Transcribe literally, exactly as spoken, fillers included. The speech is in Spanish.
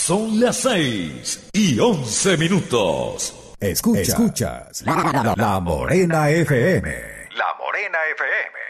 Son las seis y once minutos. Escuchas, Escuchas la, la, la Morena F M. La Morena F M.